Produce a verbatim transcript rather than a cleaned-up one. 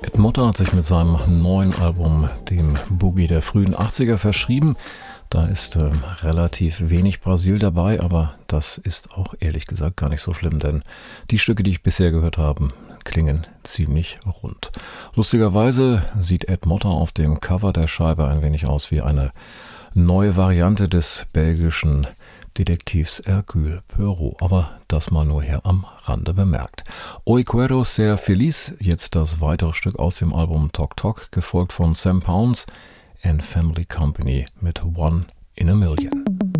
Ed Motta hat sich mit seinem neuen Album dem Boogie der frühen achtziger verschrieben. Da ist äh, relativ wenig Brasil dabei, aber das ist auch ehrlich gesagt gar nicht so schlimm, denn die Stücke, die ich bisher gehört habe, klingen ziemlich rund. Lustigerweise sieht Ed Motta auf dem Cover der Scheibe ein wenig aus wie eine neue Variante des belgischen Detektivs Hercule Poirot, aber das mal nur hier am Rande bemerkt. Oi Quero Ser Feliz, jetzt das weitere Stück aus dem Album Tok Tok, gefolgt von Sam Pounds and Family Company mit One in a Million.